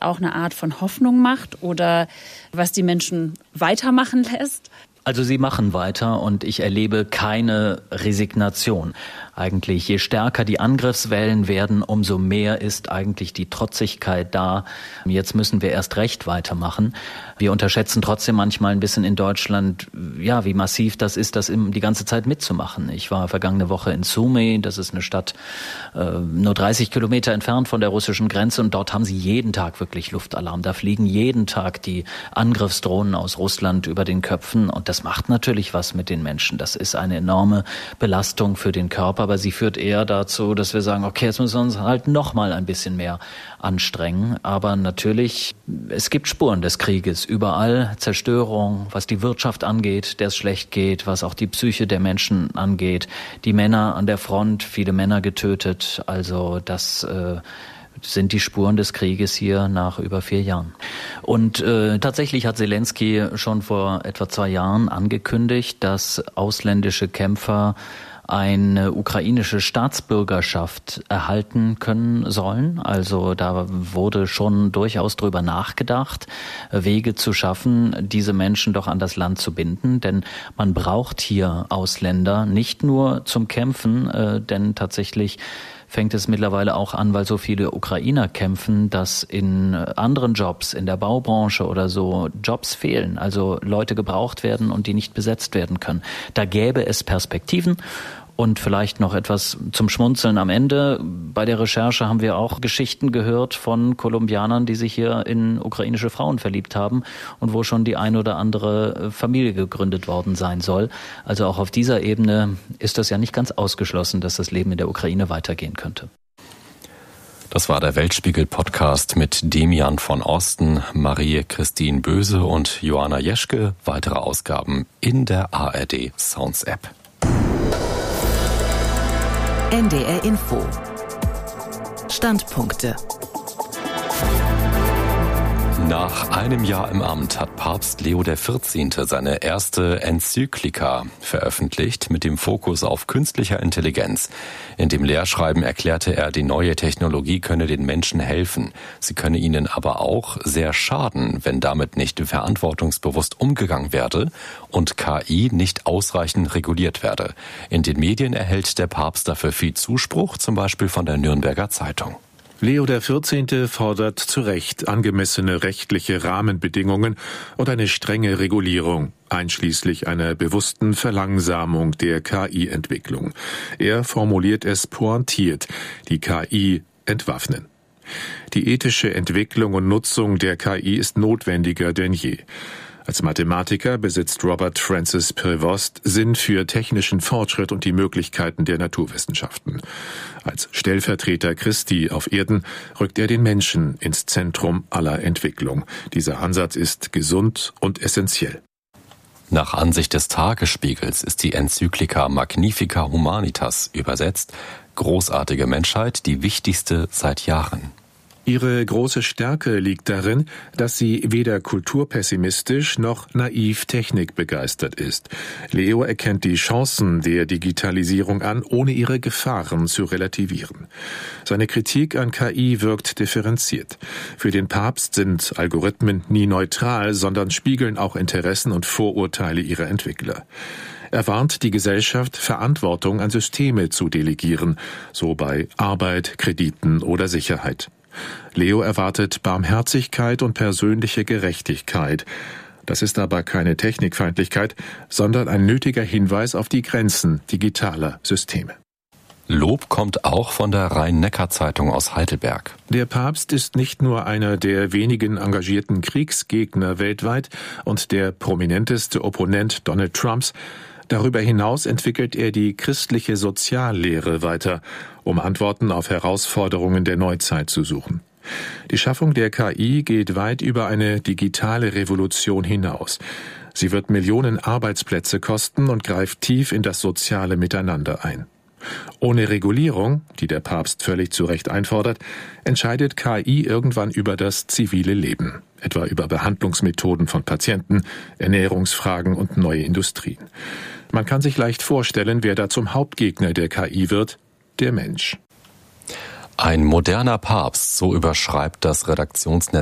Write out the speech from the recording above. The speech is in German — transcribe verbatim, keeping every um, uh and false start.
auch eine Art von Hoffnung macht oder was die Menschen weitermachen lässt? Also sie machen weiter und ich erlebe keine Resignation. Eigentlich, je stärker die Angriffswellen werden, umso mehr ist eigentlich die Trotzigkeit da. Jetzt müssen wir erst recht weitermachen. Wir unterschätzen trotzdem manchmal ein bisschen in Deutschland, ja, wie massiv das ist, das die ganze Zeit mitzumachen. Ich war vergangene Woche in Sumy, das ist eine Stadt äh, nur dreißig Kilometer entfernt von der russischen Grenze und dort haben sie jeden Tag wirklich Luftalarm. Da fliegen jeden Tag die Angriffsdrohnen aus Russland über den Köpfen und das macht natürlich was mit den Menschen. Das ist eine enorme Belastung für den Körper, aber sie führt eher dazu, dass wir sagen, okay, jetzt müssen wir uns halt noch mal ein bisschen mehr anstrengen. Aber natürlich, es gibt Spuren des Krieges überall, Zerstörung, was die Wirtschaft angeht, der es schlecht geht, was auch die Psyche der Menschen angeht. Die Männer an der Front, viele Männer getötet. Also das äh, sind die Spuren des Krieges hier nach über vier Jahren. Und äh, tatsächlich hat Zelensky schon vor etwa zwei Jahren angekündigt, dass ausländische Kämpfer eine ukrainische Staatsbürgerschaft erhalten können sollen. Also da wurde schon durchaus drüber nachgedacht, Wege zu schaffen, diese Menschen doch an das Land zu binden. Denn man braucht hier Ausländer nicht nur zum Kämpfen, äh, denn tatsächlich fängt es mittlerweile auch an, weil so viele Ukrainer kämpfen, dass in anderen Jobs, in der Baubranche oder so, Jobs fehlen, also Leute gebraucht werden und die nicht besetzt werden können. Da gäbe es Perspektiven. Und vielleicht noch etwas zum Schmunzeln am Ende. Bei der Recherche haben wir auch Geschichten gehört von Kolumbianern, die sich hier in ukrainische Frauen verliebt haben und wo schon die ein oder andere Familie gegründet worden sein soll. Also auch auf dieser Ebene ist das ja nicht ganz ausgeschlossen, dass das Leben in der Ukraine weitergehen könnte. Das war der Weltspiegel-Podcast mit Demian von Osten, Marie-Christine Böse und Joanna Jeschke. Weitere Ausgaben in der A R D Sounds App. N D R Info. Standpunkte. Nach einem Jahr im Amt hat Papst Leo der vierzehnte seine erste Enzyklika veröffentlicht mit dem Fokus auf künstlicher Intelligenz. In dem Lehrschreiben erklärte er, die neue Technologie könne den Menschen helfen. Sie könne ihnen aber auch sehr schaden, wenn damit nicht verantwortungsbewusst umgegangen werde und K I nicht ausreichend reguliert werde. In den Medien erhält der Papst dafür viel Zuspruch, zum Beispiel von der Nürnberger Zeitung. Leo der vierzehnte fordert zu Recht angemessene rechtliche Rahmenbedingungen und eine strenge Regulierung, einschließlich einer bewussten Verlangsamung der K I-Entwicklung. Er formuliert es pointiert: die K I entwaffnen. Die ethische Entwicklung und Nutzung der K I ist notwendiger denn je. Als Mathematiker besitzt Robert Francis Prevost Sinn für technischen Fortschritt und die Möglichkeiten der Naturwissenschaften. Als Stellvertreter Christi auf Erden rückt er den Menschen ins Zentrum aller Entwicklung. Dieser Ansatz ist gesund und essentiell. Nach Ansicht des Tagesspiegels ist die Enzyklika Magnifica Humanitas übersetzt: großartige Menschheit, die wichtigste seit Jahren. Ihre große Stärke liegt darin, dass sie weder kulturpessimistisch noch naiv technikbegeistert ist. Leo erkennt die Chancen der Digitalisierung an, ohne ihre Gefahren zu relativieren. Seine Kritik an K I wirkt differenziert. Für den Papst sind Algorithmen nie neutral, sondern spiegeln auch Interessen und Vorurteile ihrer Entwickler. Er warnt die Gesellschaft, Verantwortung an Systeme zu delegieren, so bei Arbeit, Krediten oder Sicherheit. Leo erwartet Barmherzigkeit und persönliche Gerechtigkeit. Das ist aber keine Technikfeindlichkeit, sondern ein nötiger Hinweis auf die Grenzen digitaler Systeme. Lob kommt auch von der Rhein-Neckar-Zeitung aus Heidelberg. Der Papst ist nicht nur einer der wenigen engagierten Kriegsgegner weltweit und der prominenteste Opponent Donald Trumps. Darüber hinaus entwickelt er die christliche Soziallehre weiter, um Antworten auf Herausforderungen der Neuzeit zu suchen. Die Schaffung der K I geht weit über eine digitale Revolution hinaus. Sie wird Millionen Arbeitsplätze kosten und greift tief in das soziale Miteinander ein. Ohne Regulierung, die der Papst völlig zu Recht einfordert, entscheidet K I irgendwann über das zivile Leben, etwa über Behandlungsmethoden von Patienten, Ernährungsfragen und neue Industrien. Man kann sich leicht vorstellen, wer da zum Hauptgegner der K I wird: der Mensch. Ein moderner Papst, so überschreibt das Redaktionsnetzwerk